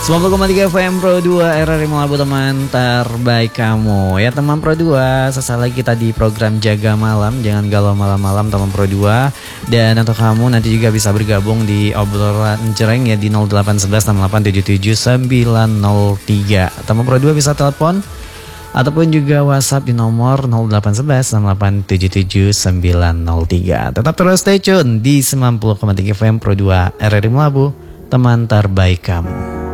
90,3 FM Pro 2 RRI Melabu, teman terbaik kamu. Ya teman Pro 2, sesaat lagi kita di program Jaga Malam. Jangan galau malam-malam teman Pro 2. Dan untuk kamu nanti juga bisa bergabung di obrolan jereng ya di 081168779903. Teman Pro 2 bisa telepon ataupun juga WhatsApp di nomor 081168779903. Tetap terus stay tune di 90,3 FM Pro 2 RRI Melabu, teman terbaik kamu.